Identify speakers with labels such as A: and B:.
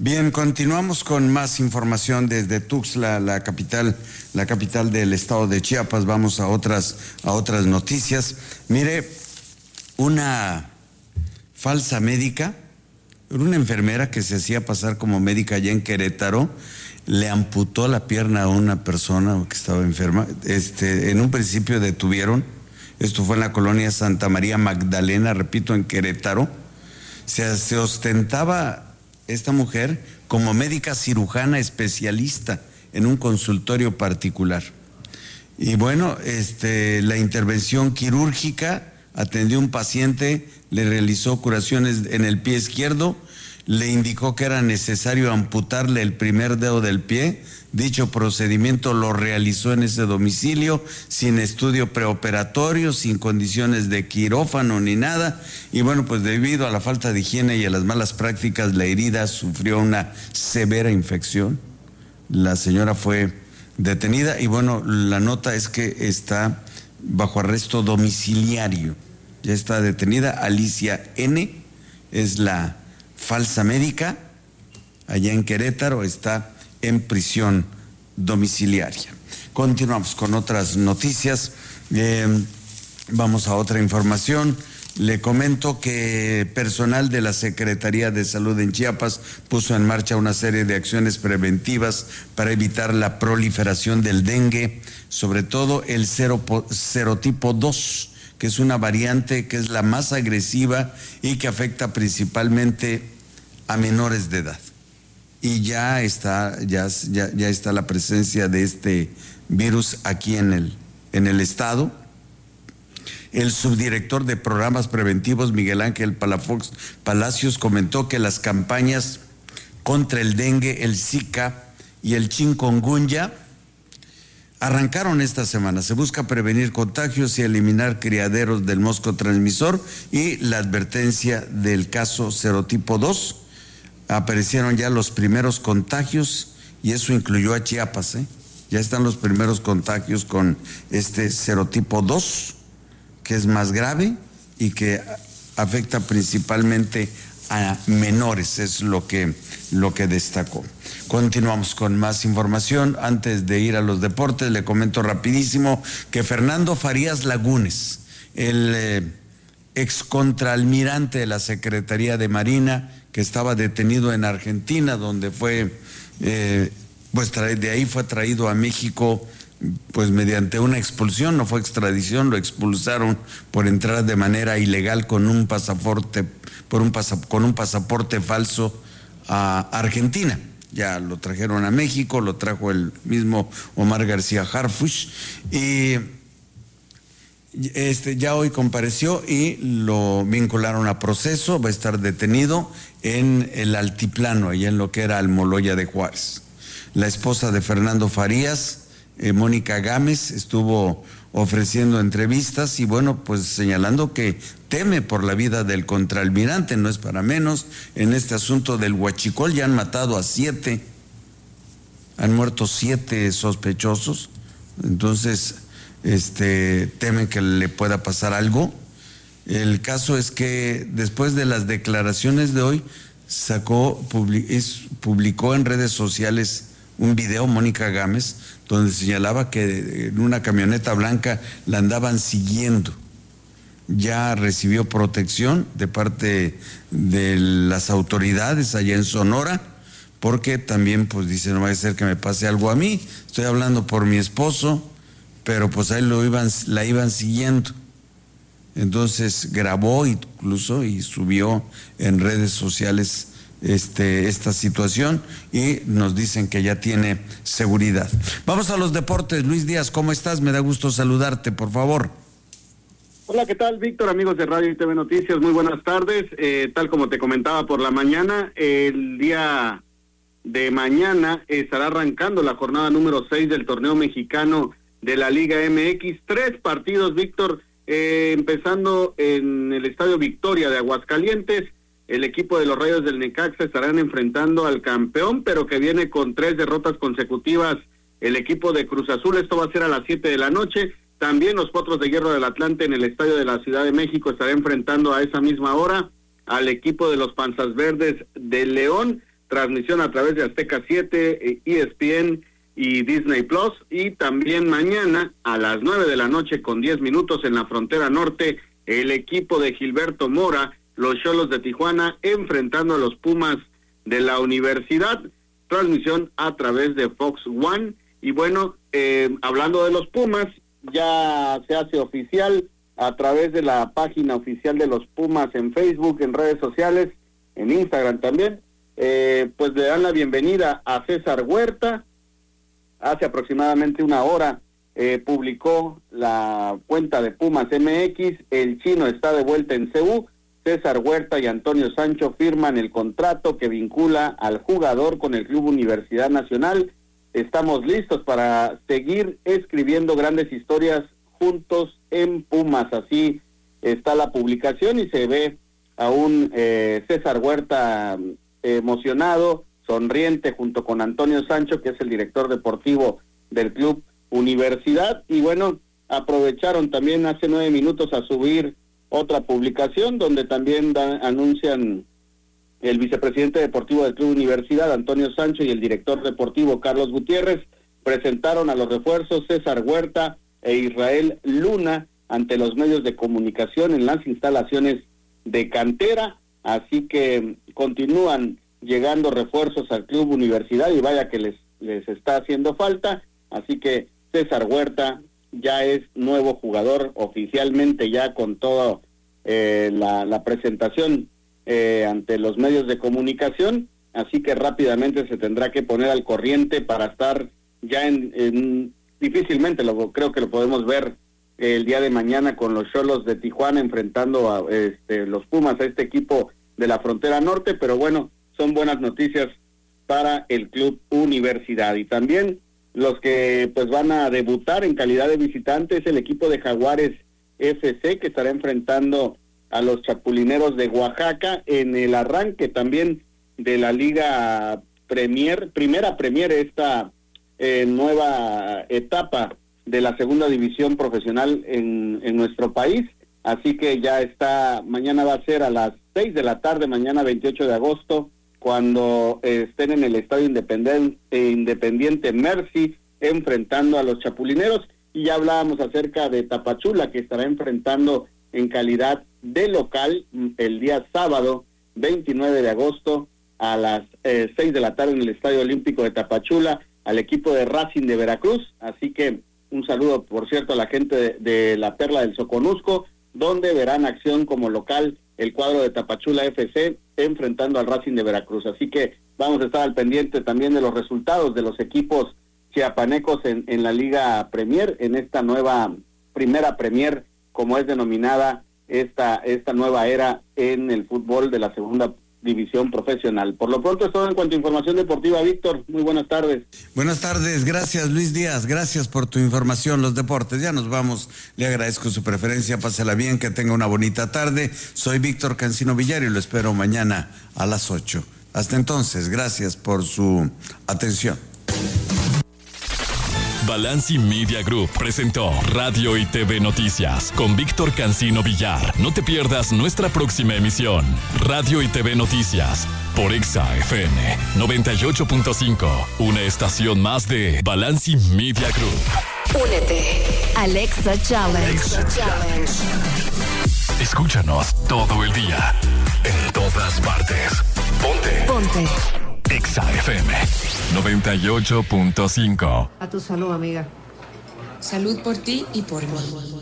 A: Bien, continuamos con más información desde Tuxtla, la capital del estado de Chiapas. Vamos a otras noticias. Mire, una falsa médica, una enfermera que se hacía pasar como médica allá en Querétaro, le amputó la pierna a una persona que estaba enferma. En un principio detuvieron, esto fue en la colonia Santa María Magdalena, repito, en Querétaro. Se ostentaba esta mujer como médica cirujana especialista en un consultorio particular. Y bueno, la intervención quirúrgica, atendió a un paciente, le realizó curaciones en el pie izquierdo, le indicó que era necesario amputarle el primer dedo del pie. Dicho procedimiento lo realizó en ese domicilio, sin estudio preoperatorio, sin condiciones de quirófano ni nada. Y bueno, pues debido a la falta de higiene y a las malas prácticas, la herida sufrió una severa infección. La señora fue detenida y bueno, la nota es que está bajo arresto domiciliario. Ya está detenida. Alicia N. es la falsa médica, allá en Querétaro, está en prisión domiciliaria. Continuamos con otras noticias. Vamos a otra información. Le comento que personal de la Secretaría de Salud en Chiapas puso en marcha una serie de acciones preventivas para evitar la proliferación del dengue, sobre todo el serotipo 2, que es una variante que es la más agresiva y que afecta principalmente a menores de edad. Y ya está la presencia de este virus aquí en el estado. El subdirector de programas preventivos, Miguel Ángel Palafox Palacios, comentó que las campañas contra el dengue, el Zika y el chikungunya arrancaron esta semana. Se busca prevenir contagios y eliminar criaderos del mosco transmisor, y la advertencia del caso serotipo 2. Aparecieron ya los primeros contagios y eso incluyó a Chiapas, Ya están los primeros contagios con este serotipo 2, que es más grave y que afecta principalmente a menores, es lo que destacó. Continuamos con más información. Antes de ir a los deportes, le comento rapidísimo que Fernando Farías Lagunes, el excontraalmirante de la Secretaría de Marina, que estaba detenido en Argentina, donde fue, pues de ahí fue traído a México, pues mediante una expulsión, no fue extradición, lo expulsaron por entrar de manera ilegal con un pasaporte falso a Argentina. Ya lo trajeron a México, lo trajo el mismo Omar García Harfuch, y ya hoy compareció y lo vincularon a proceso. Va a estar detenido en el Altiplano, allá en lo que era Almoloya de Juárez. La esposa de Fernando Farías, Mónica Gámez, estuvo ofreciendo entrevistas y bueno, pues señalando que teme por la vida del contraalmirante, no es para menos. En este asunto del huachicol ya han matado a 7, han muerto 7 sospechosos, entonces temen que le pueda pasar algo. El caso es que después de las declaraciones de hoy, publicó en redes sociales un video, Mónica Gámez, donde señalaba que en una camioneta blanca la andaban siguiendo. Ya recibió protección de parte de las autoridades allá en Sonora, porque también pues dice, no vaya a ser que me pase algo a mí, estoy hablando por mi esposo, pero pues ahí la iban siguiendo. Entonces grabó incluso y subió en redes sociales esta situación, y nos dicen que ya tiene seguridad. Vamos a los deportes. Luis Díaz, ¿cómo estás? Me da gusto saludarte, por favor.
B: Hola, ¿qué tal, Víctor? Amigos de Radio y TV Noticias, muy buenas tardes. Tal como te comentaba por la mañana, el día de mañana estará arrancando la jornada número 6 del torneo mexicano de la Liga MX. 3 partidos, Víctor, empezando en el Estadio Victoria de Aguascalientes. El equipo de los Rayos del Necaxa estarán enfrentando al campeón, pero que viene con 3 derrotas consecutivas, el equipo de Cruz Azul. Esto va a ser a las 7 de la noche. También los Potros de Hierro del Atlante en el Estadio de la Ciudad de México estará enfrentando a esa misma hora al equipo de los Panzas Verdes de León. transmisión a través de Azteca 7, ESPN y Disney Plus, y también mañana a las 9:00 con 10 minutos en la frontera norte, el equipo de Gilberto Mora, los Xolos de Tijuana, enfrentando a los Pumas de la Universidad, transmisión a través de Fox One. Y bueno, hablando de los Pumas, ya se hace oficial a través de la página oficial de los Pumas en Facebook, en redes sociales, en Instagram también, pues le dan la bienvenida a César Huerta. Hace aproximadamente una hora publicó la cuenta de Pumas MX, el chino está de vuelta en CU, César Huerta y Antonio Sancho firman el contrato que vincula al jugador con el Club Universidad Nacional. Estamos listos para seguir escribiendo grandes historias juntos en Pumas. Así está la publicación y se ve a un César Huerta emocionado, sonriente, junto con Antonio Sancho, que es el director deportivo del Club Universidad. Y bueno, aprovecharon también hace 9 minutos a subir otra publicación donde también anuncian el vicepresidente deportivo del Club Universidad, Antonio Sancho, y el director deportivo, Carlos Gutiérrez, presentaron a los refuerzos César Huerta e Israel Luna ante los medios de comunicación en las instalaciones de cantera. Así que continúan llegando refuerzos al Club Universidad y vaya que les está haciendo falta. Así que César Huerta ya es nuevo jugador oficialmente, ya con toda la presentación ante los medios de comunicación, así que rápidamente se tendrá que poner al corriente para estar ya difícilmente creo que lo podemos ver el día de mañana con los Xolos de Tijuana enfrentando a los Pumas, a este equipo de la frontera norte, pero bueno, son buenas noticias para el Club Universidad. Y también los que pues van a debutar en calidad de visitantes, el equipo de Jaguares FC, que estará enfrentando a los Chapulineros de Oaxaca en el arranque también de la Liga Primera Premier, esta nueva etapa de la segunda división profesional en nuestro país. Así que ya está, mañana va a ser a las 6:00 mañana 28 de agosto, cuando estén en el Estadio Independiente Mercy enfrentando a los Chapulineros. Y ya hablábamos acerca de Tapachula, que estará enfrentando en calidad de local el día sábado 29 de agosto a las 6:00 en el Estadio Olímpico de Tapachula al equipo de Racing de Veracruz. Así que un saludo, por cierto, a la gente de la Perla del Soconusco, donde verán acción como local el cuadro de Tapachula FC enfrentando al Racing de Veracruz. Así que vamos a estar al pendiente también de los resultados de los equipos chiapanecos en la Liga Premier, en esta nueva Primera Premier, como es denominada esta nueva era en el fútbol de la segunda división profesional. Por lo pronto es todo en cuanto a información deportiva. Víctor, muy buenas tardes.
A: Buenas tardes, gracias Luis Díaz, gracias por tu información, los deportes. Ya nos vamos, le agradezco su preferencia, pásela bien, que tenga una bonita tarde. Soy Víctor Cancino Villar y lo espero mañana a las 8. Hasta entonces, gracias por su atención.
C: Balanci Media Group presentó Radio y TV Noticias con Víctor Cancino Villar. No te pierdas nuestra próxima emisión. Radio y TV Noticias por Exa FM 98.5. Una estación más de Balanci Media Group.
D: Únete al Exa Challenge.
C: Escúchanos todo el día, en todas partes. Ponte. Exa FM 98.5.
E: A tu salud, amiga.
F: Salud por ti y por mí.